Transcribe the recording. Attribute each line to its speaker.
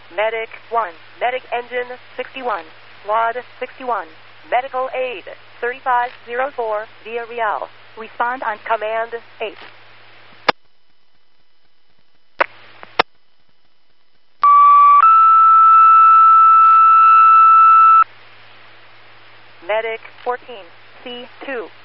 Speaker 1: Medic 1, Medic Engine 61, Squad 61, Medical Aid 3504 via Real. Respond on Command 8. Medic 14, C2,